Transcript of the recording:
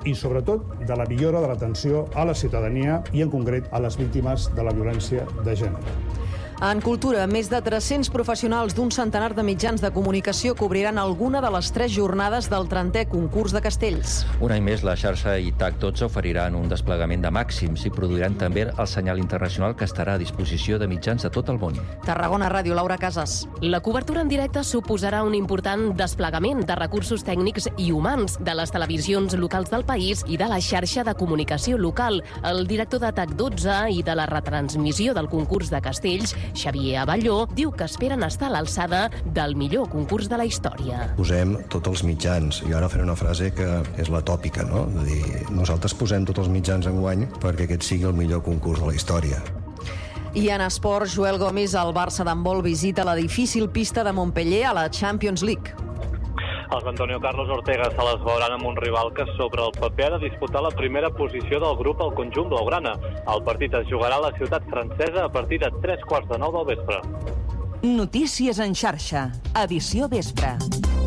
i, sobretot, de la millora de l'atenció a la ciutadania i, en concret, a les víctimes de la violència de gènere. En cultura, més de 300 professionals d'un centenar de mitjans de comunicació cobriran alguna de les 3 jornades del 30è concurs de castells. Un any més, la xarxa ITAC 12 oferiran un desplegament de màxims i produiran també el senyal internacional que estarà a disposició de mitjans de tot el món. Tarragona Ràdio, Laura Casas. La cobertura en directe suposarà un important desplegament de recursos tècnics i humans de les televisions locals del país i de la xarxa de comunicació local. El director de TAC 12 i de la retransmissió del concurs de castells, Xavier Abelló, diu que esperen estar a l'alçada del millor concurs de la història. Posem tots els mitjans, i ara faré una frase que és la tòpica, no? De dir, nosaltres posem tots els mitjans enguany perquè aquest sigui el millor concurs de la història. I en esport, Joel Gomis, el Barça d'handbol visita la difícil pista de Montpeller a la Champions League. Els Antonio Carlos Ortega se les veuran amb un rival que sobre el paper ha de disputar la primera posició del grup al conjunt blaugrana. El partit es jugarà a la ciutat francesa a partir de 3:15 del vespre. Notícies en xarxa, edició vespre.